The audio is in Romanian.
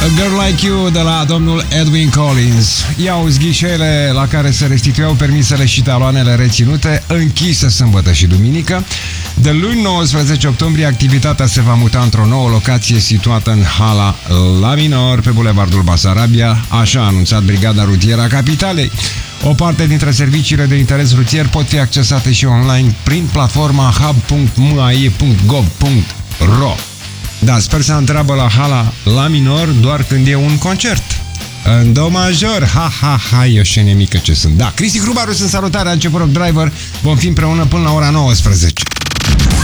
A Girl Like You de la domnul Edwin Collins. Iau ghișeele la care se restituiau permisele și taloanele reținute, închise sâmbătă și duminică. De luni 19 octombrie, activitatea se va muta într-o nouă locație situată în Hala La Minor, pe Bulevardul Basarabia, așa a anunțat Brigada Rutieră a Capitalei. O parte dintre serviciile de interes rutier pot fi accesate și online prin platforma hub.mai.gov.ro. Da, sper să întreabă la Hala La Minor doar când e un concert. În do major, ha, e o șenie mică ce sunt. Da, Cristi Crubaru sunt, salutare, a început Rock Driver. Vom fi împreună până la ora 19.